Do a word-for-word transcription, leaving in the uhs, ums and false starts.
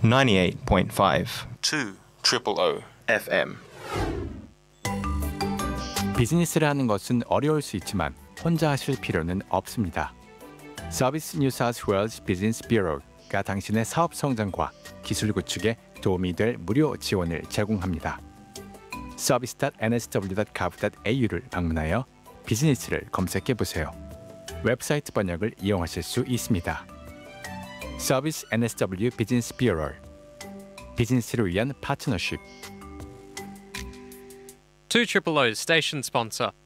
ninety-eight point five two triple O 에프엠. 비즈니스를 하는 것은 어려울 수 있지만 혼자 하실 필요는 없습니다. 서비스 뉴 사우스 웨일즈 비즈니스 뷰로가 당신의 사업 성장과 기술 구축에 도움이 될 무료 지원을 제공합니다. 서비스 닷 엔 에스 더블유 닷 가브 닷 에이유를 방문하여 비즈니스를 검색해 보세요. 웹사이트 번역을 이용하실 수 있습니다. 서비스 엔 에스 더블유 비즈니스 뷰로, 비즈니스를 위한 파트너십. two O's station sponsor.